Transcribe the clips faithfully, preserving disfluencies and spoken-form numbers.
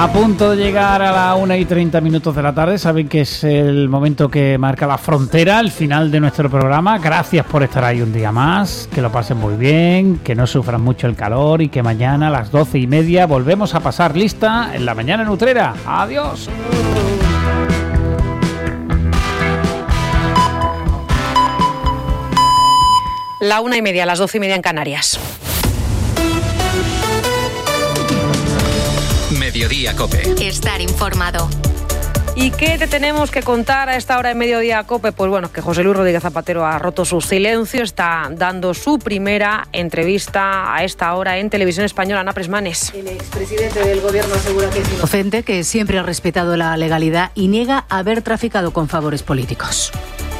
A punto de llegar a la una y treinta minutos de la tarde. Saben que es el momento que marca la frontera, el final de nuestro programa. Gracias por estar ahí un día más. Que lo pasen muy bien, que no sufran mucho el calor y que mañana a las doce y media volvemos a pasar lista en La Mañana en Utrera. Adiós. La una y media, las doce y media en Canarias. Mediodía COPE. Estar informado. ¿Y qué te tenemos que contar a esta hora de Mediodía COPE? Pues bueno, que José Luis Rodríguez Zapatero ha roto su silencio, está dando su primera entrevista a esta hora en Televisión Española. Ana Presmanes. El expresidente del gobierno asegura que es inocente, que siempre ha respetado la legalidad y niega haber traficado con favores políticos.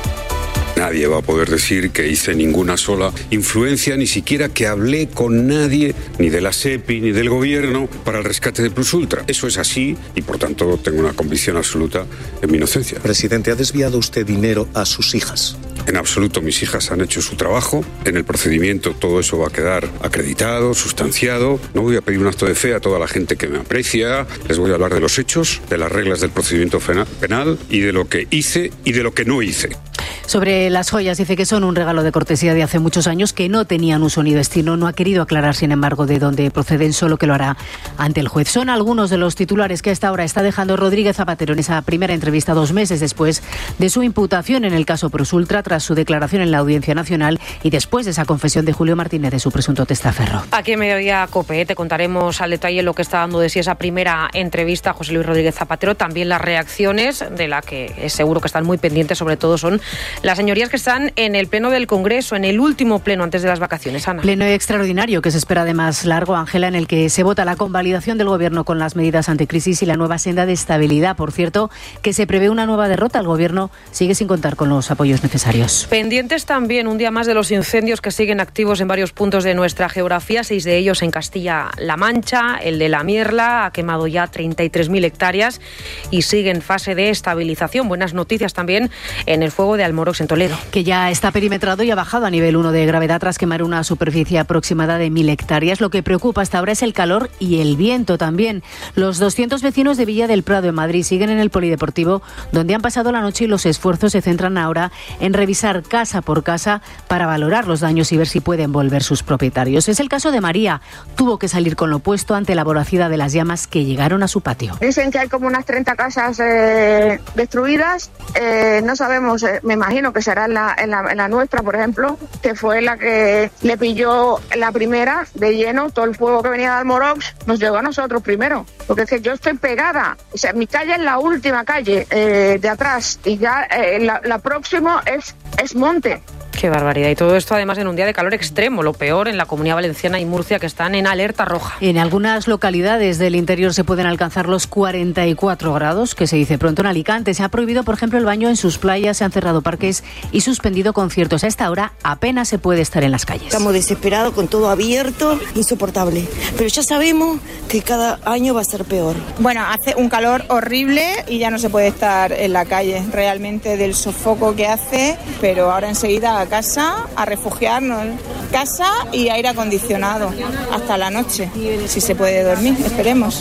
Nadie va a poder decir que hice ninguna sola influencia, ni siquiera que hablé con nadie, ni de la SEPI, ni del gobierno, para el rescate de Plus Ultra. Eso es así y, por tanto, tengo una convicción absoluta en mi inocencia. Presidente, ¿ha desviado usted dinero a sus hijas? En absoluto, mis hijas han hecho su trabajo. En el procedimiento todo eso va a quedar acreditado, sustanciado. No voy a pedir un acto de fe a toda la gente que me aprecia. Les voy a hablar de los hechos, de las reglas del procedimiento penal y de lo que hice y de lo que no hice. Sobre las joyas, dice que son un regalo de cortesía de hace muchos años, que no tenían uso ni destino. No ha querido aclarar, sin embargo, de dónde proceden, solo que lo hará ante el juez. Son algunos de los titulares que a esta hora está dejando Rodríguez Zapatero en esa primera entrevista, dos meses después de su imputación en el caso Plus Ultra, tras su declaración en la Audiencia Nacional y después de esa confesión de Julio Martínez de su presunto testaferro. Aquí en Mediodía COPE te contaremos al detalle lo que está dando de sí esa primera entrevista a José Luis Rodríguez Zapatero, también las reacciones, de la que es seguro que están muy pendientes, sobre todo son las señorías que están en el pleno del Congreso, en el último pleno antes de las vacaciones. Ana. Pleno extraordinario que se espera además largo, Ángela, en el que se vota la convalidación del Gobierno con las medidas anticrisis y la nueva senda de estabilidad. Por cierto, que se prevé una nueva derrota. El Gobierno sigue sin contar con los apoyos necesarios. Pendientes también un día más de los incendios que siguen activos en varios puntos de nuestra geografía, seis de ellos en Castilla-La Mancha. El de La Mierla ha quemado ya treinta y tres mil hectáreas y sigue en fase de estabilización. Buenas noticias también en el fuego de Almorox, en Toledo. Que ya está perimetrado y ha bajado a nivel uno de gravedad tras quemar una superficie aproximada de mil hectáreas. Lo que preocupa hasta ahora es el calor y el viento también. Los doscientos vecinos de Villa del Prado en Madrid siguen en el polideportivo, donde han pasado la noche, y los esfuerzos se centran ahora en revisar casa por casa para valorar los daños y ver si pueden volver sus propietarios. Es el caso de María. Tuvo que salir con lo opuesto ante la voracidad de las llamas que llegaron a su patio. Dicen que hay como unas treinta casas eh, destruidas. Eh, no sabemos, eh, me imagino que será en la, en, la, en la nuestra, por ejemplo, que fue la que le pilló la primera de lleno. Todo el fuego que venía de Almorox nos llegó a nosotros primero, porque es que yo estoy pegada. O sea, mi calle es la última calle eh, de atrás y ya eh, la, la próxima es, es monte. Qué barbaridad. Y todo esto además en un día de calor extremo, lo peor en la Comunidad Valenciana y Murcia, que están en alerta roja. En algunas localidades del interior se pueden alcanzar los cuarenta y cuatro grados, que se dice pronto. En Alicante se ha prohibido, por ejemplo, el baño en sus playas, se han cerrado parques y suspendido conciertos. A esta hora apenas se puede estar en las calles. Estamos desesperados, con todo abierto, insoportable. Pero ya sabemos que cada año va a ser peor. Bueno, hace un calor horrible y ya no se puede estar en la calle, realmente, del sofoco que hace, pero ahora enseguida a casa, a refugiarnos, casa y aire acondicionado hasta la noche, si se puede dormir, esperemos.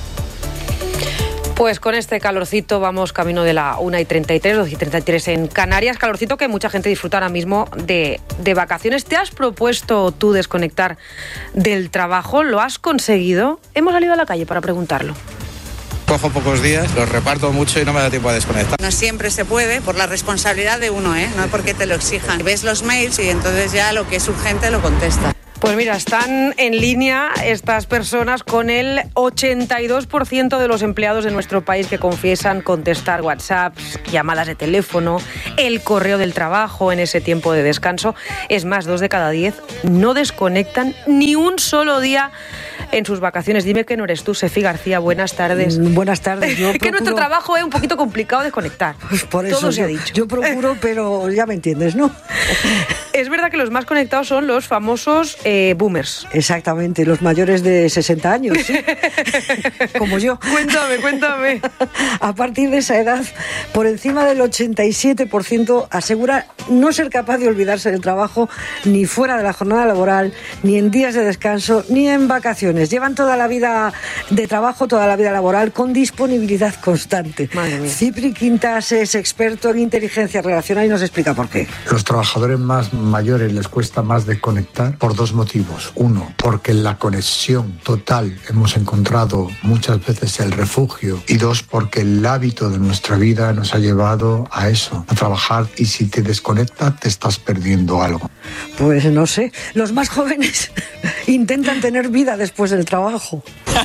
Pues con este calorcito vamos camino de la una y treinta y tres, dos y treinta y tres en Canarias. Calorcito que mucha gente disfruta ahora mismo de, de vacaciones. ¿Te has propuesto tú desconectar del trabajo? ¿Lo has conseguido? Hemos salido a la calle para preguntarlo. Cojo pocos días, los reparto mucho y no me da tiempo a desconectar. No siempre se puede, por la responsabilidad de uno, ¿eh? No porque te lo exijan. Ves los mails y entonces ya lo que es urgente lo contestas. Pues mira, están en línea estas personas con el ochenta y dos por ciento de los empleados de nuestro país que confiesan contestar WhatsApps, llamadas de teléfono, el correo del trabajo en ese tiempo de descanso. Es más, dos de cada diez no desconectan ni un solo día en sus vacaciones. Dime que no eres tú, Sefi García. Buenas tardes. Buenas tardes. Yo que procuro... nuestro trabajo es un poquito complicado desconectar. Pues por eso todo se yo, ha dicho. Yo procuro, pero ya me entiendes, ¿no? Es verdad que los más conectados son los famosos eh, boomers. Exactamente, los mayores de sesenta años, ¿sí? Como yo. Cuéntame, cuéntame. A partir de esa edad, por encima del ochenta y siete por ciento asegura no ser capaz de olvidarse del trabajo ni fuera de la jornada laboral, ni en días de descanso, ni en vacaciones. Llevan toda la vida de trabajo, toda la vida laboral con disponibilidad constante. Cipri Quintas es experto en inteligencia relacional y nos explica por qué. Los trabajadores más mayores les cuesta más desconectar por dos motivos. Uno, porque en la conexión total hemos encontrado muchas veces el refugio. Y dos, porque el hábito de nuestra vida nos ha llevado a eso, a trabajar, y si te desconectas te estás perdiendo algo. Pues no sé, los más jóvenes intentan tener vida después del trabajo.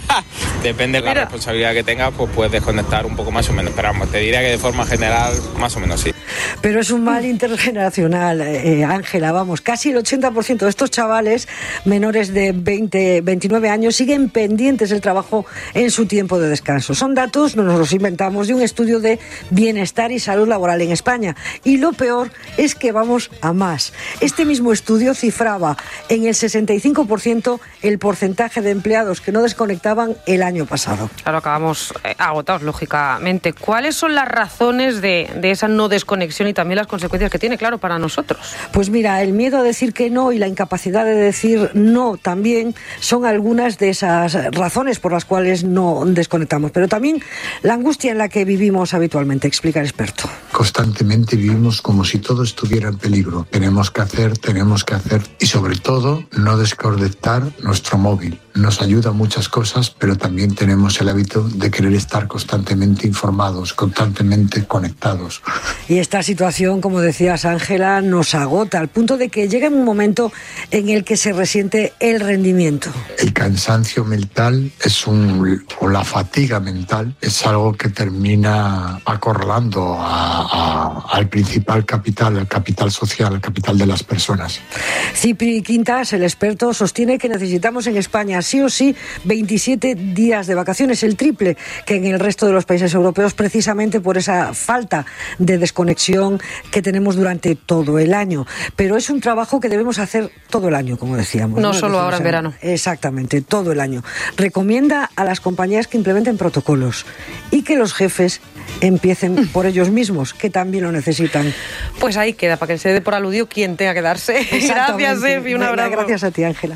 Depende de la responsabilidad que tengas, pues puedes desconectar un poco más o menos, pero vamos, te diría que de forma general más o menos sí. Pero es un mal intergeneracional, eh, Ángela, vamos, casi el ochenta por ciento de estos chavales menores de veinte, veintinueve años siguen pendientes del trabajo en su tiempo de descanso. Son datos, no nos los inventamos, de un estudio de bienestar y salud laboral en España. Y lo peor es que vamos a más. Este mismo estudio cifraba en el sesenta y cinco por ciento el porcentaje de empleados que no desconectaban el año pasado. Claro, acabamos eh, agotados, lógicamente. ¿Cuáles son las razones de, de esa no desconexión y también las consecuencias que tiene, claro, para nosotros? Pues mira, el miedo a decir que no y la incapacidad de decir no también son algunas de esas razones por las cuales no desconectamos. Pero también la angustia en la que vivimos habitualmente, explica el experto. Constantemente vivimos como si todo estuviera en peligro. Tenemos que hacer, tenemos que hacer y sobre todo no desconectar nuestro móvil. Nos ayuda a muchas cosas, pero también tenemos el hábito de querer estar constantemente informados, constantemente conectados. Y esta situación, como decías, Ángela, nos agota al punto de que llega un momento en el que se resiente el rendimiento. El cansancio mental es un, o la fatiga mental es algo que termina acorralando a, a, al principal capital, al capital social, al capital de las personas. Cipri Quintas, el experto, sostiene que necesitamos en España sí o sí veintisiete días de vacaciones, el triple que en el resto de los países europeos, precisamente por esa falta de desconexión que tenemos durante todo el año. Pero es un trabajo que debemos hacer todo el año, como decíamos. No, ¿no? solo ahora en verano. Exactamente, todo el año. Recomienda a las compañías que implementen protocolos y que los jefes empiecen por ellos mismos, que también lo necesitan. Pues ahí queda, para que se dé por aludido quien tenga que darse. Gracias, Efi, un abrazo. Gracias a ti, Ángela.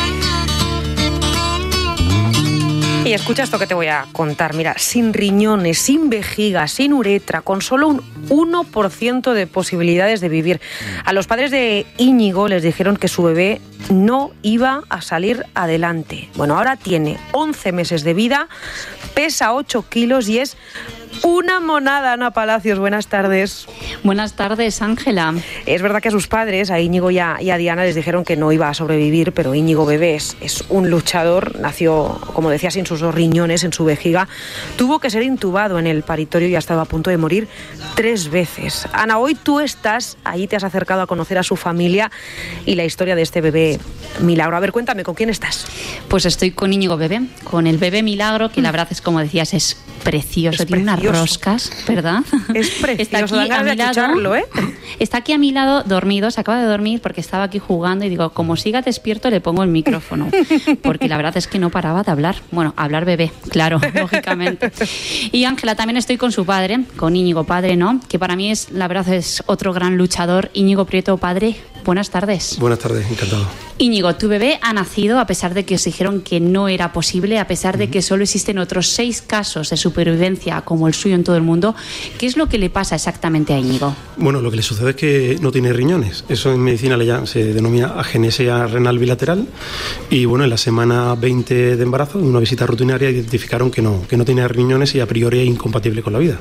Y escucha esto que te voy a contar. Mira, sin riñones, sin vejiga, sin uretra, con solo un uno por ciento de posibilidades de vivir. A los padres de Íñigo les dijeron que su bebé no iba a salir adelante. Bueno, ahora tiene once meses de vida, pesa ocho kilos y es una monada. Ana Palacios, buenas tardes. Buenas tardes, Ángela. Es verdad que a sus padres, a Íñigo y a, y a Diana, les dijeron que no iba a sobrevivir, pero Íñigo bebé es, es un luchador. Nació, como decía, sin sus dos riñones en su vejiga. Tuvo que ser intubado en el paritorio y ha estado a punto de morir tres veces. Ana, hoy tú estás, ahí te has acercado a conocer a su familia y la historia de este bebé milagro. A ver, cuéntame, ¿con quién estás? Pues estoy con Íñigo bebé, con el bebé milagro, que la verdad es, como decías, es precioso. Es Tiene precioso. Unas roscas, ¿verdad? Es precioso, está aquí dan ganas de achucharlo, ¿eh? Está aquí a mi lado dormido, se acaba de dormir porque estaba aquí jugando y digo, como siga despierto le pongo el micrófono, porque la verdad es que no paraba de hablar. Bueno, hablar bebé, claro, lógicamente. Y Ángela, también estoy con su padre, con Íñigo padre, ¿no? Que para mí es, la verdad, es otro gran luchador. Íñigo Prieto padre, buenas tardes. Buenas tardes, encantado. Íñigo, tu bebé ha nacido a pesar de que os dijeron que no era posible, a pesar de que solo existen otros seis casos de supervivencia como el suyo en todo el mundo. ¿Qué es lo que le pasa exactamente a Íñigo? Bueno, lo que le sucede es que no tiene riñones. Eso en medicina le llama, se denomina agenesia renal bilateral. Y bueno, en la semana veinte de embarazo, en una visita rutinaria, identificaron que no, que no tenía riñones y a priori es incompatible con la vida.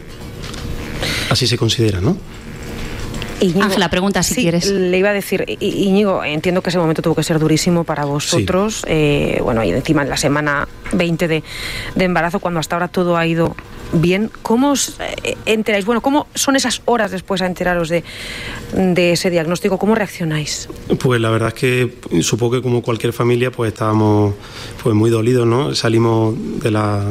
Así se considera, ¿no? Ángela, pregunta si sí, quieres. Le iba a decir, Íñigo, entiendo que ese momento tuvo que ser durísimo para vosotros. Sí. Eh, bueno, y encima en la semana veinte de, de embarazo, cuando hasta ahora todo ha ido bien, ¿cómo os eh, enteráis? Bueno, ¿cómo son esas horas después a enteraros de, de ese diagnóstico? ¿Cómo reaccionáis? Pues la verdad es que supongo que como cualquier familia pues estábamos pues muy dolidos, ¿no? Salimos de la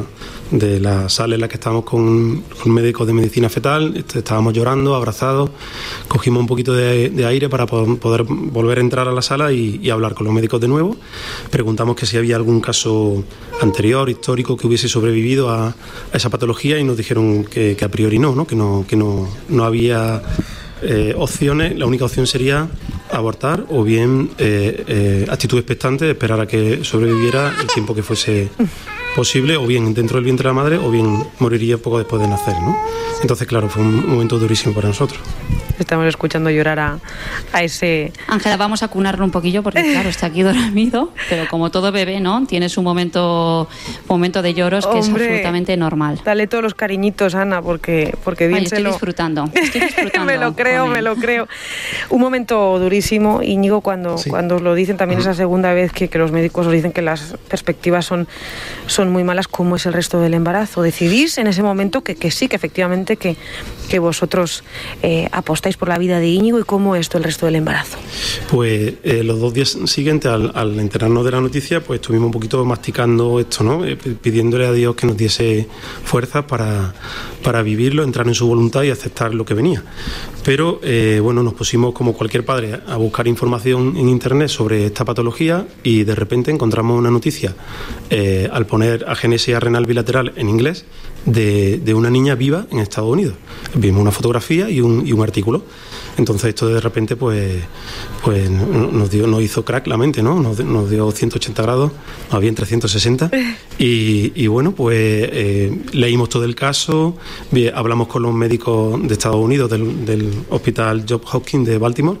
de la sala en la que estábamos con, con médicos de medicina fetal. Estábamos llorando, abrazados, cogimos un poquito de, de aire para poder volver a entrar a la sala y, y hablar con los médicos de nuevo. Preguntamos que si había algún caso anterior, histórico, que hubiese sobrevivido a, a esa patología, y nos dijeron que, que a priori no, ¿no? que no, que no, no había eh, opciones. La única opción sería abortar o bien eh, eh, actitud expectante, esperar a que sobreviviera el tiempo que fuese posible, o bien dentro del vientre de la madre, o bien moriría poco después de nacer, ¿no? Entonces, claro, fue un momento durísimo para nosotros. Estamos escuchando llorar a, a ese... Ángela, vamos a cunarlo un poquillo porque, claro, está aquí dormido, pero como todo bebé, ¿no? Tiene su momento, momento de lloros que Hombre, es absolutamente normal. Dale todos los cariñitos, Ana, porque, porque bien Ay, se estoy lo... disfrutando, estoy disfrutando. me lo creo, me lo creo. Un momento durísimo, Íñigo, cuando, sí. cuando os lo dicen también esa segunda vez que, que los médicos os dicen que las perspectivas son, son muy malas. ¿Cómo es el resto del embarazo? ¿Decidís en ese momento que, que sí, que efectivamente que, que vosotros eh, apostáis por la vida de Íñigo, y cómo es todo el resto del embarazo? Pues eh, los dos días siguientes al, al enterarnos de la noticia, pues estuvimos un poquito masticando esto, ¿no? Eh, pidiéndole a Dios que nos diese fuerzas para, para vivirlo, entrar en su voluntad y aceptar lo que venía. Pero eh, bueno, nos pusimos como cualquier padre a buscar información en internet sobre esta patología, y de repente encontramos una noticia eh, al poner agenesia renal bilateral en inglés de, de una niña viva en Estados Unidos. Vimos una fotografía y un, y un artículo. Entonces esto de repente pues, pues nos dio, nos hizo crack la mente, ¿no? Nos, nos dio ciento ochenta grados, más bien trescientos sesenta, y, y bueno, pues eh, leímos todo el caso, hablamos con los médicos de Estados Unidos del, del Hospital Johns Hopkins de Baltimore,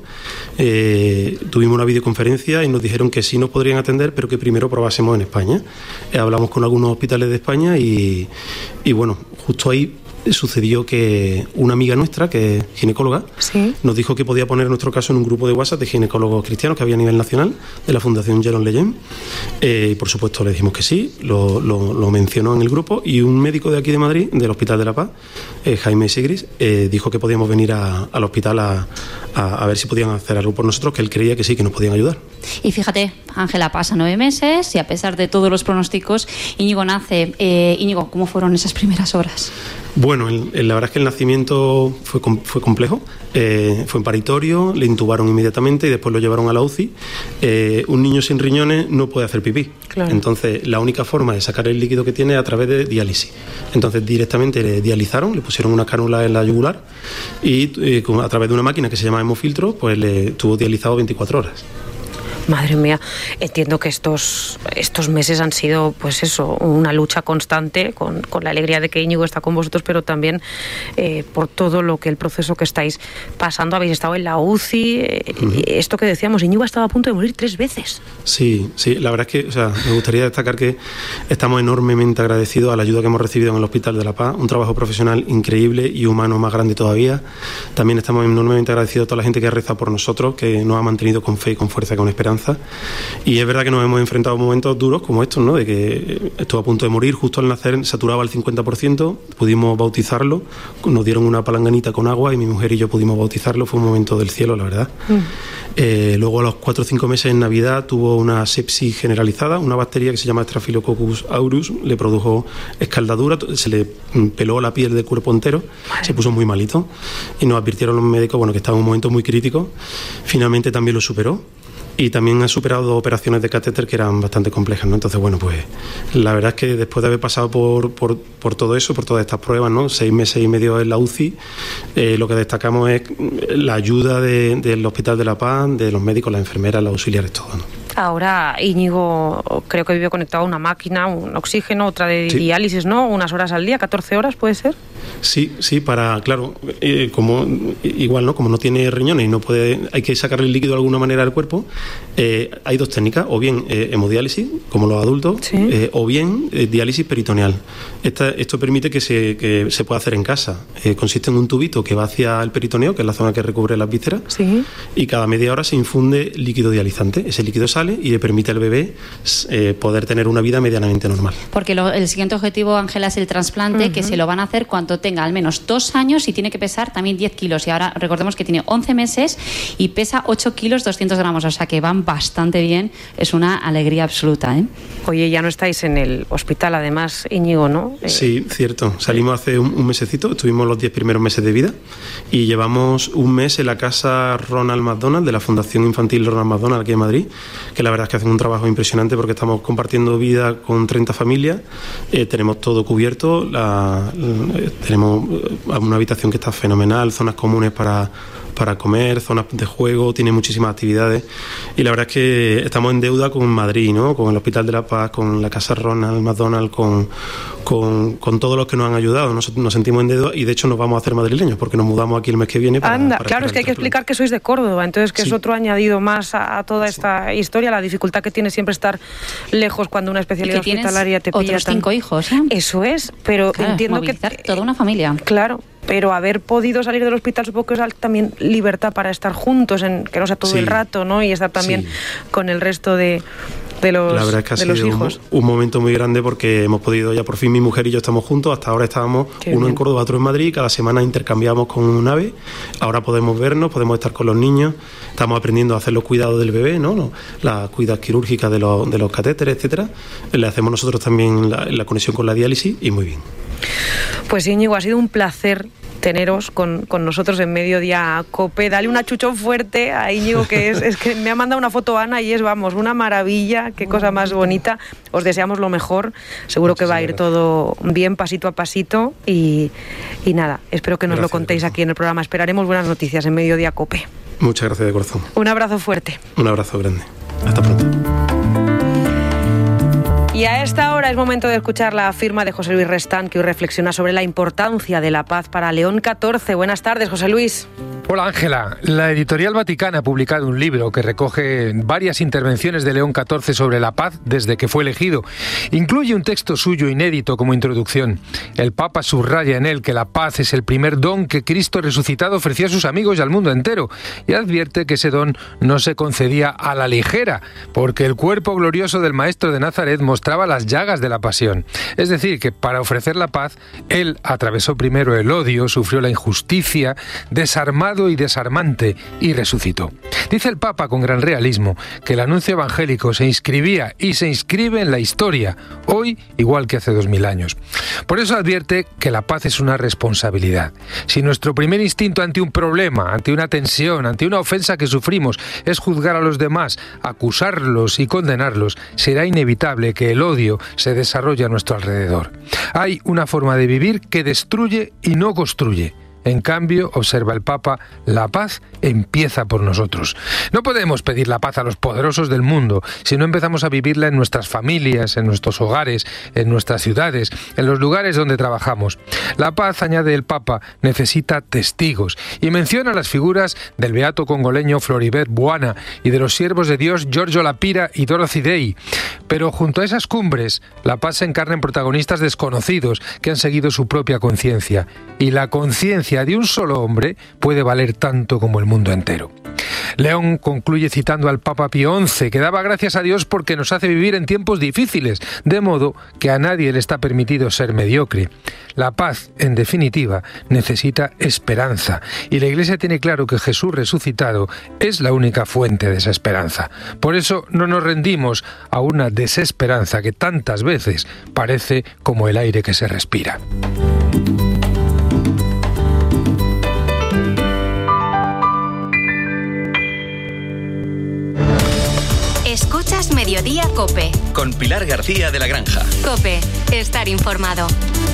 eh, tuvimos una videoconferencia y nos dijeron que sí nos podrían atender, pero que primero probásemos en España. Eh, hablamos con algunos hospitales de España y, y bueno, justo ahí sucedió que una amiga nuestra, que es ginecóloga, ¿Sí? nos dijo que podía poner nuestro caso en un grupo de WhatsApp de ginecólogos cristianos que había a nivel nacional, de la Fundación Jérôme Lejeune, eh, y por supuesto le dijimos que sí, lo, lo, lo mencionó en el grupo, y un médico de aquí de Madrid, del Hospital de la Paz, eh, Jaime Sigris, eh, dijo que podíamos venir a, al hospital a, a, a ver si podían hacer algo por nosotros, que él creía que sí, que nos podían ayudar. Y fíjate, Ángela, pasa nueve meses y a pesar de todos los pronósticos, Íñigo nace. Eh, Íñigo, ¿cómo fueron esas primeras horas? Bueno, el, el, la verdad es que el nacimiento fue, fue complejo. Eh, fue en paritorio, le intubaron inmediatamente y después lo llevaron a la U C I. Eh, un niño sin riñones no puede hacer pipí. Claro. Entonces, la única forma de sacar el líquido que tiene es a través de diálisis. Entonces, directamente le dializaron, le pusieron una cánula en la yugular y eh, a través de una máquina que se llama hemofiltro, pues le estuvo dializado veinticuatro horas. Madre mía, entiendo que estos, estos meses han sido, pues eso, una lucha constante con, con la alegría de que Íñigo está con vosotros, pero también eh, por todo lo que el proceso que estáis pasando. Habéis estado en la U C I, eh, uh-huh. esto que decíamos, Íñigo ha estado a punto de morir tres veces. Sí, sí, la verdad es que, o sea, me gustaría destacar que estamos enormemente agradecidos a la ayuda que hemos recibido en el Hospital de la Paz, un trabajo profesional increíble y humano más grande todavía. También estamos enormemente agradecidos a toda la gente que ha rezado por nosotros, que nos ha mantenido con fe, con fuerza, con esperanza. Y es verdad que nos hemos enfrentado a momentos duros como estos, ¿no? De que estuvo a punto de morir, justo al nacer saturaba al cincuenta por ciento, pudimos bautizarlo, nos dieron una palanganita con agua y mi mujer y yo pudimos bautizarlo, fue un momento del cielo, la verdad. Mm. Eh, luego a los cuatro o cinco meses en Navidad tuvo una sepsis generalizada, una bacteria que se llama Staphylococcus aureus, le produjo escaldadura, se le peló la piel del cuerpo entero, Madre. Se puso muy malito y nos advirtieron los médicos, bueno, que estaba en un momento muy crítico. Finalmente también lo superó. Y también ha superado dos operaciones de catéter que eran bastante complejas, ¿no? Entonces, bueno, pues la verdad es que después de haber pasado por, por, por todo eso, por todas estas pruebas, ¿no? Seis meses y medio en la U C I, eh, lo que destacamos es la ayuda de, del Hospital de la Paz, de los médicos, las enfermeras, los auxiliares, todo, ¿no? Ahora Íñigo creo que vive conectado a una máquina, un oxígeno, otra de sí. diálisis, ¿no? Unas horas al día, catorce horas, ¿puede ser? Sí, sí, para, claro, eh, como igual, ¿no? Como no tiene riñones y no puede, hay que sacarle el líquido de alguna manera del cuerpo, eh, hay dos técnicas, o bien eh, hemodiálisis, como los adultos, ¿sí? eh, o bien eh, diálisis peritoneal. Esta, esto permite que se, que se pueda hacer en casa. Eh, consiste en un tubito que va hacia el peritoneo, que es la zona que recubre las vísceras, ¿sí? Y cada media hora se infunde líquido dializante. Ese líquido sale sale y le permite al bebé eh, poder tener una vida medianamente normal. Porque lo, el siguiente objetivo, Ángela, es el trasplante, uh-huh. que se lo van a hacer cuando tenga al menos dos años y tiene que pesar también diez kilos. Y ahora recordemos que tiene once meses y pesa ocho kilos doscientos gramos, o sea que van bastante bien. Es una alegría absoluta, ¿eh? Oye, ya no estáis en el hospital, además, Íñigo, ¿no? Eh... Sí, cierto. Salimos hace un, un mesecito, estuvimos los diez primeros meses de vida y llevamos un mes en la casa Ronald McDonald de la Fundación Infantil Ronald McDonald aquí en Madrid, que la verdad es que hacen un trabajo impresionante porque estamos compartiendo vida con treinta familias, eh, tenemos todo cubierto, la, eh, tenemos una habitación que está fenomenal, zonas comunes para, para comer, zonas de juego, tiene muchísimas actividades y la verdad es que estamos en deuda con Madrid, ¿no? Con el Hospital de la Paz, con la casa Ronald McDonald, con, con, con todos los que nos han ayudado, nos, nos sentimos en deuda y de hecho nos vamos a hacer madrileños porque nos mudamos aquí el mes que viene. Para, Anda, para claro, es que hay que explicar que sois de Córdoba, entonces que sí. es otro añadido más a, a toda esta sí. historia, la dificultad que tiene siempre estar lejos cuando una especialidad hospitalaria te pilla. Otros tan... cinco hijos, ¿eh? Eso es, pero claro, entiendo que toda una familia. Claro. Pero haber podido salir del hospital supongo que es también libertad para estar juntos, en que no sea todo sí. el rato, ¿no? Y estar también sí. con el resto de, de los, la verdad es que ha de los sido hijos. Un, un momento muy grande porque hemos podido, ya por fin mi mujer y yo estamos juntos, hasta ahora estábamos Qué uno bien. en Córdoba, otro en Madrid, cada semana intercambiamos con un ave, ahora podemos vernos, podemos estar con los niños, estamos aprendiendo a hacer los cuidados del bebé, ¿no? ¿no? Las cuidadas quirúrgicas de los, de los catéteres, etcétera. Le hacemos nosotros también la, la conexión con la diálisis y muy bien. Pues Íñigo, ha sido un placer teneros con, con nosotros en Mediodía Cope. Dale un achuchón fuerte a Íñigo, que es, es que me ha mandado una foto Ana y es, vamos, una maravilla, qué cosa más bonita. Os deseamos lo mejor, seguro que va a ir todo bien, pasito a pasito y, y nada, espero que nos gracias, lo contéis aquí en el programa. Esperaremos buenas noticias en Mediodía Cope. Muchas gracias de corazón. Un abrazo fuerte. Un abrazo grande. Hasta pronto. Y a esta hora es momento de escuchar la firma de José Luis Restán, que hoy reflexiona sobre la importancia de la paz para León catorce. Buenas tardes, José Luis. Hola Ángela, la Editorial Vaticana ha publicado un libro que recoge varias intervenciones de León catorce sobre la paz desde que fue elegido. Incluye un texto suyo inédito como introducción. El Papa subraya en él que la paz es el primer don que Cristo resucitado ofreció a sus amigos y al mundo entero, y advierte que ese don no se concedía a la ligera, porque el cuerpo glorioso del Maestro de Nazaret mostraba las llagas de la pasión. Es decir, que para ofrecer la paz, él atravesó primero el odio, sufrió la injusticia, desarmado y desarmante, y resucitó. Dice el Papa con gran realismo que el anuncio evangélico se inscribía y se inscribe en la historia, hoy igual que hace dos mil años. Por eso advierte que la paz es una responsabilidad. Si nuestro primer instinto ante un problema, ante una tensión, ante una ofensa que sufrimos es juzgar a los demás, acusarlos y condenarlos, será inevitable que el odio se desarrolle a nuestro alrededor. Hay una forma de vivir que destruye y no construye. En cambio, observa el Papa, la paz empieza por nosotros. No podemos pedir la paz a los poderosos del mundo si no empezamos a vivirla en nuestras familias, en nuestros hogares, en nuestras ciudades, en los lugares donde trabajamos. La paz, añade el Papa, necesita testigos y menciona las figuras del beato congoleño Floribert Buana y de los siervos de Dios Giorgio Lapira y Dorothy Day. Pero junto a esas cumbres, la paz se encarna en protagonistas desconocidos que han seguido su propia conciencia. Y la conciencia de un solo hombre puede valer tanto como el mundo entero. León concluye citando al Papa Pío once, que daba gracias a Dios porque nos hace vivir en tiempos difíciles, de modo que a nadie le está permitido ser mediocre. La paz, en definitiva, necesita esperanza, y la Iglesia tiene claro que Jesús resucitado es la única fuente de esa esperanza. Por eso no nos rendimos a una desesperanza que tantas veces parece como el aire que se respira. Escuchas Mediodía Cope. Con Pilar García de la Granja. Cope, estar informado.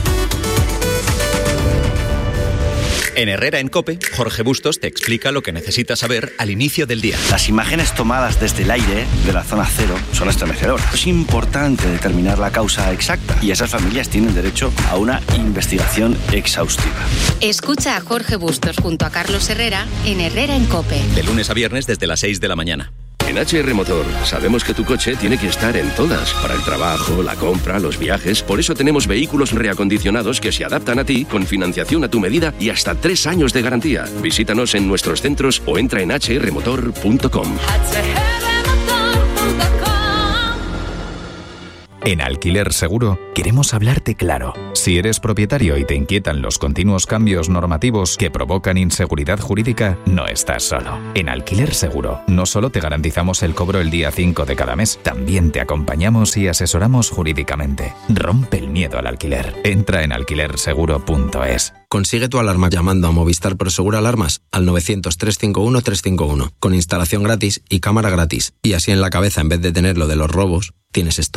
En Herrera en Cope, Jorge Bustos te explica lo que necesitas saber al inicio del día. Las imágenes tomadas desde el aire de la zona cero son estremecedoras. Es importante determinar la causa exacta y esas familias tienen derecho a una investigación exhaustiva. Escucha a Jorge Bustos junto a Carlos Herrera en Herrera en Cope. De lunes a viernes desde las seis de la mañana. En H R Motor sabemos que tu coche tiene que estar en todas, para el trabajo, la compra, los viajes. Por eso tenemos vehículos reacondicionados que se adaptan a ti, con financiación a tu medida y hasta tres años de garantía. Visítanos en nuestros centros o entra en h r motor punto com. En Alquiler Seguro queremos hablarte claro. Si eres propietario y te inquietan los continuos cambios normativos que provocan inseguridad jurídica, no estás solo. En Alquiler Seguro no solo te garantizamos el cobro el día cinco de cada mes, también te acompañamos y asesoramos jurídicamente. Rompe el miedo al alquiler. Entra en alquiler seguro punto es. Consigue tu alarma llamando a Movistar Prosegur Alarmas al novecientos, trescientos cincuenta y uno, trescientos cincuenta y uno, con instalación gratis y cámara gratis. Y así en la cabeza, en vez de tener lo de los robos, tienes esto.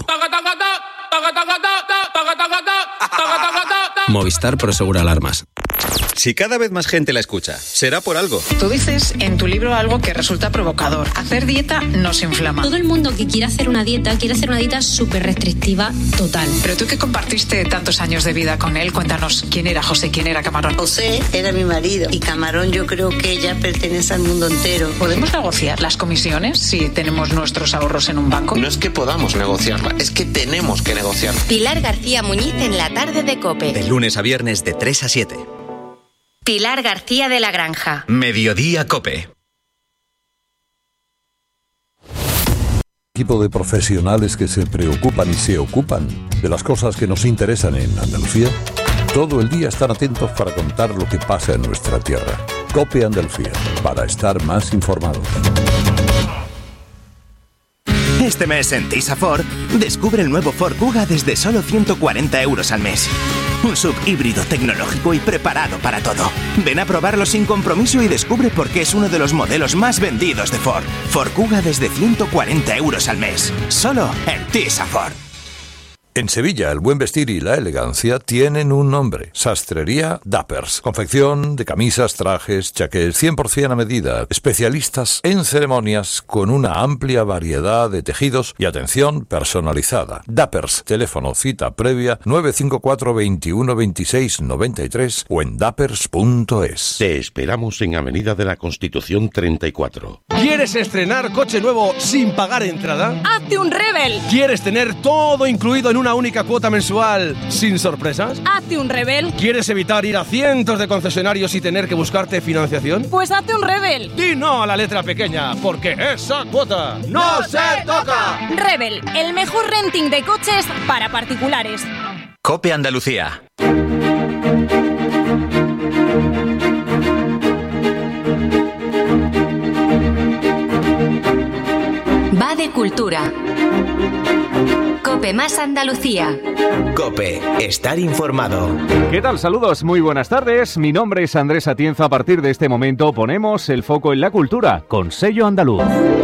Movistar Prosegur Alarmas. Si cada vez más gente la escucha, será por algo. Tú dices en tu libro algo que resulta provocador. Hacer dieta nos inflama. Todo el mundo que quiere hacer una dieta, quiere hacer una dieta súper restrictiva total. Pero tú que compartiste tantos años de vida con él, cuéntanos quién era José, quién era Camarón. José era mi marido y Camarón yo creo que ya pertenece al mundo entero. ¿Podemos negociar las comisiones si tenemos nuestros ahorros en un banco? No es que podamos negociarla, es que tenemos que negociarla. Pilar García Muñiz en la tarde de COPE. De lunes a viernes de tres a siete. Pilar García de la Granja. Mediodía COPE. Equipo de profesionales que se preocupan y se ocupan de las cosas que nos interesan en Andalucía. Todo el día están atentos para contar lo que pasa en nuestra tierra. COPE Andalucía, para estar más informados. Este mes en Tisa Ford, descubre el nuevo Ford Kuga desde solo ciento cuarenta euros al mes. Un sub híbrido tecnológico y preparado para todo. Ven a probarlo sin compromiso y descubre por qué es uno de los modelos más vendidos de Ford. Ford Kuga desde ciento cuarenta euros al mes. Solo en Tisa Ford. En Sevilla, el buen vestir y la elegancia tienen un nombre. Sastrería Dappers. Confección de camisas, trajes, chaqués, cien por ciento a medida. Especialistas en ceremonias con una amplia variedad de tejidos y atención personalizada. Dappers. Teléfono cita previa nueve cinco cuatro, veintiuno, veintiséis, noventa y tres o en dappers punto es. Te esperamos en Avenida de la Constitución treinta y cuatro. ¿Quieres estrenar coche nuevo sin pagar entrada? ¡Hazte un Rebel! ¿Quieres tener todo incluido en un una única cuota mensual sin sorpresas? Hazte un Rebel. ¿Quieres evitar ir a cientos de concesionarios y tener que buscarte financiación? Pues hazte un Rebel. Di no a la letra pequeña, porque esa cuota ¡no se toca! Rebel, el mejor renting de coches para particulares. COPE Andalucía. Va de cultura. COPE más Andalucía. COPE, estar informado. ¿Qué tal? Saludos, muy buenas tardes. Mi nombre es Andrés Atienza. A partir de este momento ponemos el foco en la cultura con sello andaluz.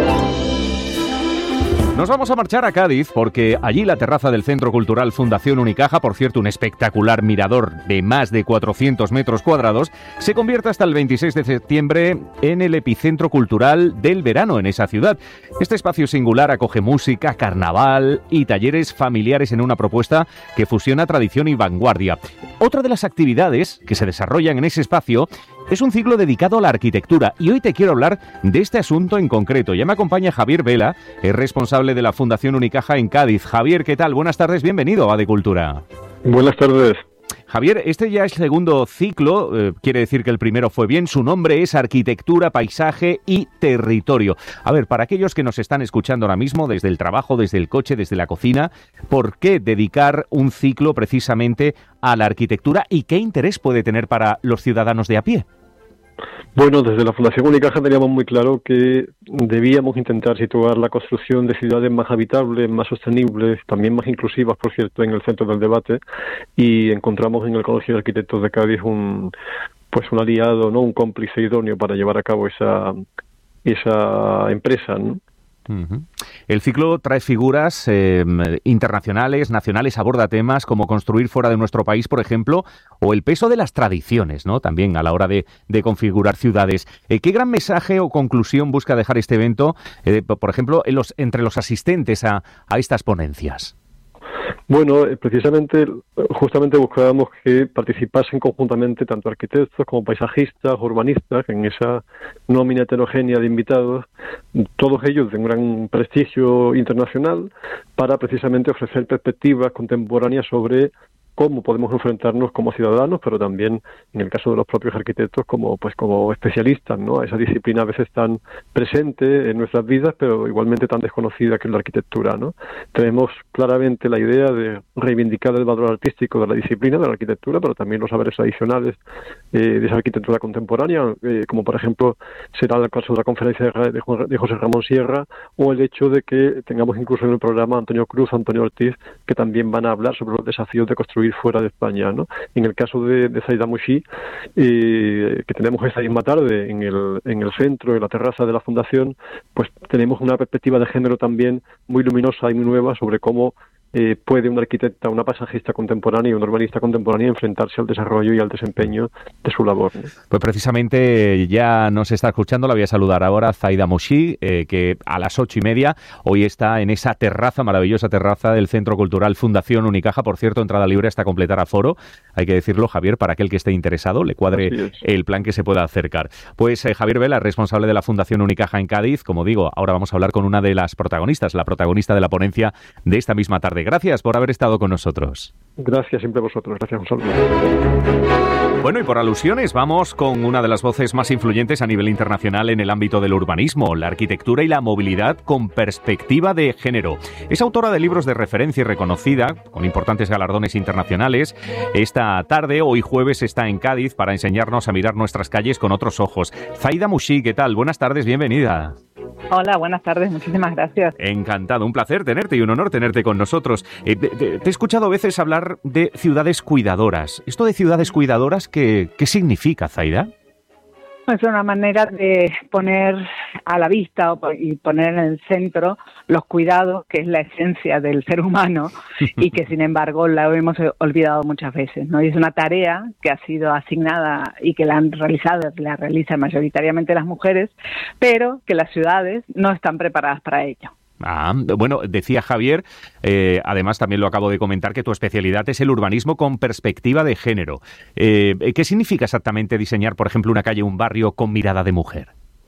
Nos vamos a marchar a Cádiz porque allí la terraza del Centro Cultural Fundación Unicaja, por cierto un espectacular mirador de más de cuatrocientos metros cuadrados, se convierte hasta el veintiséis de septiembre en el epicentro cultural del verano en esa ciudad. Este espacio singular acoge música, carnaval y talleres familiares en una propuesta que fusiona tradición y vanguardia. Otra de las actividades que se desarrollan en ese espacio es un ciclo dedicado a la arquitectura y hoy te quiero hablar de este asunto en concreto. Ya me acompaña Javier Vela, es responsable de la Fundación Unicaja en Cádiz. Javier, ¿qué tal? Buenas tardes, bienvenido a De Cultura. Buenas tardes. Javier, este ya es el segundo ciclo, eh, quiere decir que el primero fue bien. Su nombre es Arquitectura, Paisaje y Territorio. A ver, para aquellos que nos están escuchando ahora mismo, desde el trabajo, desde el coche, desde la cocina, ¿por qué dedicar un ciclo precisamente a la arquitectura y qué interés puede tener para los ciudadanos de a pie? Bueno, desde la Fundación Unicaja teníamos muy claro que debíamos intentar situar la construcción de ciudades más habitables, más sostenibles, también más inclusivas, por cierto, en el centro del debate, y encontramos en el Colegio de Arquitectos de Cádiz un pues un aliado, no, un cómplice idóneo para llevar a cabo esa esa empresa, ¿no? Uh-huh. El ciclo trae figuras eh, internacionales, nacionales, aborda temas como construir fuera de nuestro país, por ejemplo, o el peso de las tradiciones, ¿no? También a la hora de, de configurar ciudades. Eh, ¿Qué gran mensaje o conclusión busca dejar este evento, eh, por ejemplo, en los, entre los asistentes a, a estas ponencias? Bueno, precisamente, justamente buscábamos que participasen conjuntamente tanto arquitectos como paisajistas, urbanistas, en esa nómina heterogénea de invitados, todos ellos de un gran prestigio internacional, para precisamente ofrecer perspectivas contemporáneas sobre cómo podemos enfrentarnos como ciudadanos, pero también en el caso de los propios arquitectos como pues como especialistas, ¿no? A esa disciplina a veces tan presente en nuestras vidas, pero igualmente tan desconocida que es la arquitectura, ¿no? Tenemos claramente la idea de reivindicar el valor artístico de la disciplina de la arquitectura, pero también los saberes tradicionales eh, de esa arquitectura contemporánea, eh, como por ejemplo será el caso de la conferencia de, de, de José Ramón Sierra, o el hecho de que tengamos incluso en el programa Antonio Cruz, Antonio Ortiz, que también van a hablar sobre los desafíos de construir fuera de España, ¿no? En el caso de, de Zaida Mouchi, eh, que tenemos esta misma tarde en el, en el centro, en la terraza de la Fundación, pues tenemos una perspectiva de género también muy luminosa y muy nueva sobre cómo Eh, puede una arquitecta, una paisajista contemporánea y un urbanista contemporáneo enfrentarse al desarrollo y al desempeño de su labor, ¿no? Pues precisamente ya nos está escuchando, la voy a saludar ahora, Zaida Mouchi, eh, que a las ocho y media hoy está en esa terraza, maravillosa terraza del Centro Cultural Fundación Unicaja. Por cierto, entrada libre hasta completar aforo, hay que decirlo, Javier, para aquel que esté interesado, le cuadre el plan que se pueda acercar. Pues eh, Javier Vela, responsable de la Fundación Unicaja en Cádiz, como digo, ahora vamos a hablar con una de las protagonistas, la protagonista de la ponencia de esta misma tarde. Gracias por haber estado con nosotros. Gracias siempre a vosotros. Gracias, un saludo. Bueno, y por alusiones, vamos con una de las voces más influyentes a nivel internacional en el ámbito del urbanismo, la arquitectura y la movilidad con perspectiva de género. Es autora de libros de referencia y reconocida, con importantes galardones internacionales. Esta tarde, hoy jueves, está en Cádiz para enseñarnos a mirar nuestras calles con otros ojos. Zaida Mouchi, ¿qué tal? Buenas tardes, bienvenida. Hola, buenas tardes, muchísimas gracias. Encantado, un placer tenerte y un honor tenerte con nosotros. Eh, te, te, te he escuchado a veces hablar de ciudades cuidadoras. ¿Esto de ciudades cuidadoras qué, qué significa, Zaida? Es una manera de poner a la vista y poner en el centro los cuidados, que es la esencia del ser humano y que sin embargo la hemos olvidado muchas veces, ¿no? Y es una tarea que ha sido asignada y que la han realizado, la realizan mayoritariamente las mujeres, pero que las ciudades no están preparadas para ello. Ah, bueno, decía Javier, eh, además también lo acabo de comentar, que tu especialidad es el urbanismo con perspectiva de género. Eh, ¿Qué significa exactamente diseñar, por ejemplo, una calle o un barrio con mirada de mujer?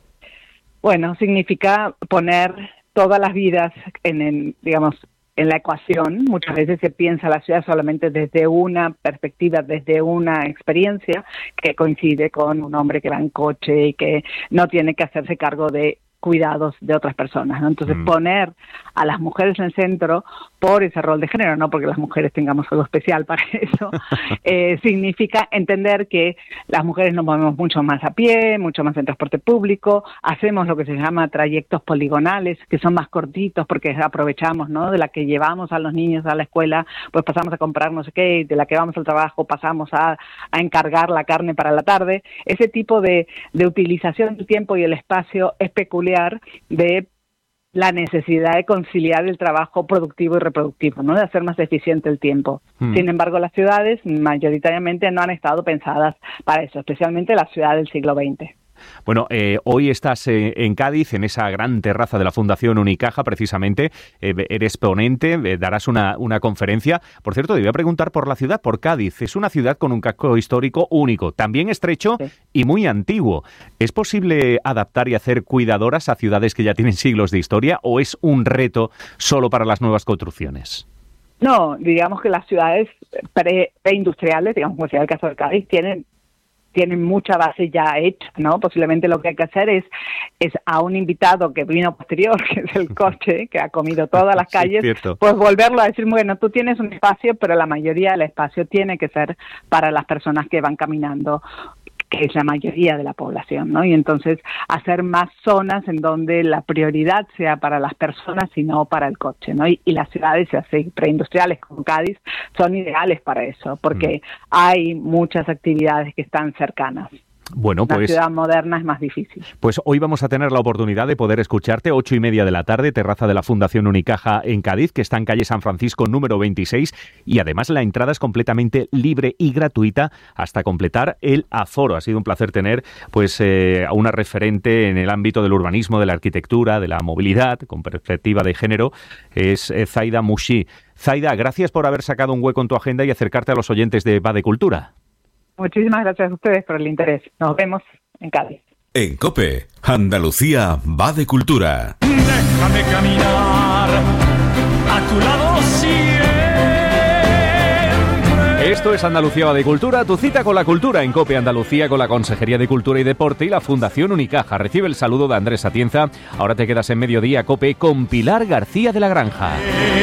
Bueno, significa poner todas las vidas en, en digamos, en la ecuación. Muchas veces se piensa la ciudad solamente desde una perspectiva, desde una experiencia que coincide con un hombre que va en coche y que no tiene que hacerse cargo de cuidados de otras personas, ¿no? Entonces mm. poner a las mujeres en el centro por ese rol de género, no porque las mujeres tengamos algo especial para eso, eh, significa entender que las mujeres nos movemos mucho más a pie, mucho más en transporte público, hacemos lo que se llama trayectos poligonales, que son más cortitos porque aprovechamos, ¿no? De la que llevamos a los niños a la escuela, pues pasamos a comprar no sé qué, y de la que vamos al trabajo pasamos a, a encargar la carne para la tarde. Ese tipo de, de utilización del tiempo y el espacio es peculiar de la necesidad de conciliar el trabajo productivo y reproductivo, ¿no? De hacer más eficiente el tiempo. Mm. Sin embargo, las ciudades mayoritariamente no han estado pensadas para eso, especialmente las ciudades del siglo veinte. Bueno, eh, hoy estás eh, en Cádiz, en esa gran terraza de la Fundación Unicaja, precisamente. Eh, eres ponente, eh, darás una, una conferencia. Por cierto, te voy a preguntar por la ciudad, por Cádiz. Es una ciudad con un casco histórico único, también estrecho sí. y muy antiguo. ¿Es posible adaptar y hacer cuidadoras a ciudades que ya tienen siglos de historia o es un reto solo para las nuevas construcciones? No, digamos que las ciudades pre, preindustriales, digamos como sea el caso de Cádiz, tienen tienen mucha base ya hecha, ¿no? Posiblemente lo que hay que hacer es, es a un invitado que vino posterior, que es el coche, que ha comido todas las calles, sí, pues volverlo a decir, bueno, tú tienes un espacio, pero la mayoría del espacio tiene que ser para las personas que van caminando, que es la mayoría de la población, ¿no? Y entonces hacer más zonas en donde la prioridad sea para las personas y no para el coche, ¿no? Y, y las ciudades así preindustriales como Cádiz son ideales para eso, porque mm. hay muchas actividades que están cercanas. Bueno, pues, la ciudad moderna es más difícil. Pues hoy vamos a tener la oportunidad de poder escucharte, ocho y media de la tarde, terraza de la Fundación Unicaja en Cádiz, que está en calle San Francisco número veintiséis, y además la entrada es completamente libre y gratuita hasta completar el aforo. Ha sido un placer tener pues eh, a una referente en el ámbito del urbanismo, de la arquitectura, de la movilidad, con perspectiva de género, es eh, Zaida Mouchi. Zaida, gracias por haber sacado un hueco en tu agenda y acercarte a los oyentes de Va de Cultura. Muchísimas gracias a ustedes por el interés. Nos vemos en Cádiz. En COPE, Andalucía va de cultura. Déjame caminar a tu lado siempre. Esto es Andalucía va de Cultura, tu cita con la cultura en COPE Andalucía con la Consejería de Cultura y Deporte y la Fundación Unicaja. Recibe el saludo de Andrés Atienza. Ahora te quedas en Mediodía COPE con Pilar García de la Granja.